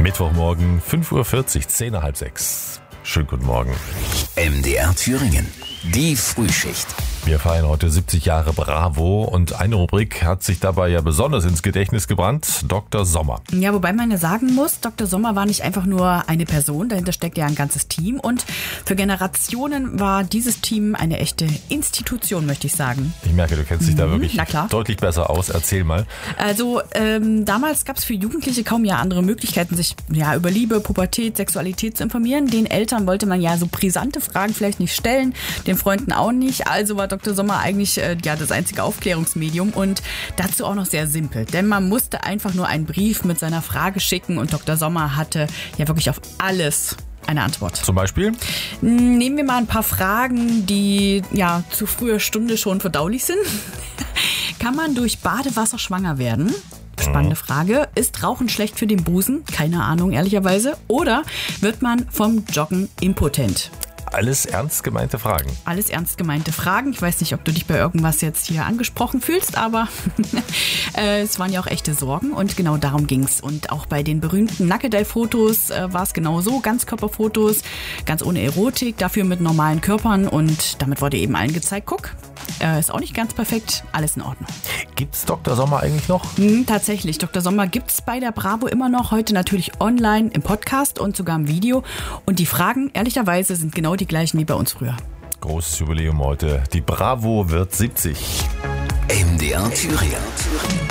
Mittwochmorgen, 5:40 Uhr, 10 nach halb 6. Schönen guten Morgen. MDR Thüringen, die Frühschicht. Wir feiern heute 70 Jahre Bravo und eine Rubrik hat sich dabei ja besonders ins Gedächtnis gebrannt, Dr. Sommer. Ja, wobei man ja sagen muss, Dr. Sommer war nicht einfach nur eine Person, dahinter steckt ja ein ganzes Team und für Generationen war dieses Team eine echte Institution, möchte ich sagen. Ich merke, du kennst dich da wirklich na klar. deutlich besser aus. Erzähl mal. Also damals gab es für Jugendliche kaum ja andere Möglichkeiten, sich über Liebe, Pubertät, Sexualität zu informieren. Den Eltern wollte man ja so brisante Fragen vielleicht nicht stellen, den Freunden auch nicht. Also war Dr. Sommer eigentlich das einzige Aufklärungsmedium und dazu auch noch sehr simpel. Denn man musste einfach nur einen Brief mit seiner Frage schicken und Dr. Sommer hatte ja wirklich auf alles eine Antwort. Zum Beispiel? Nehmen wir mal ein paar Fragen, die ja zu früher Stunde schon verdaulich sind. Kann man durch Badewasser schwanger werden? Spannende Frage. Ist Rauchen schlecht für den Busen? Keine Ahnung, ehrlicherweise. Oder wird man vom Joggen impotent? Alles ernst gemeinte Fragen. Alles ernst gemeinte Fragen. Ich weiß nicht, ob du dich bei irgendwas jetzt hier angesprochen fühlst, aber es waren ja auch echte Sorgen und genau darum ging's. Und auch bei den berühmten Nackedei-Fotos war es genau so. Ganzkörperfotos, ganz ohne Erotik, dafür mit normalen Körpern und damit wurde eben allen gezeigt, guck, ist auch nicht ganz perfekt, alles in Ordnung. Gibt's Dr. Sommer eigentlich noch? Tatsächlich, Dr. Sommer gibt's bei der Bravo immer noch, heute natürlich online im Podcast und sogar im Video. Und die Fragen, ehrlicherweise, sind genau die gleichen wie bei uns früher. Großes Jubiläum heute. Die Bravo wird 70. MDR Thüringen.